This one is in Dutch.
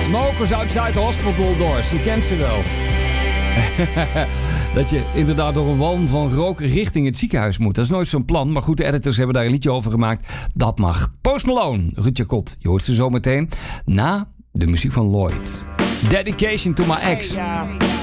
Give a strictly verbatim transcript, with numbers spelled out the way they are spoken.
Smokers outside the hospital doors. Je kent ze wel. Dat je inderdaad door een walm van rook richting het ziekenhuis moet. Dat is nooit zo'n plan. Maar goed, de editors hebben daar een liedje over gemaakt. Dat mag. Post Malone, Ruud Jacot. Je hoort ze zo meteen na de muziek van Lloyd. Dedication to my ex. Hey, uh,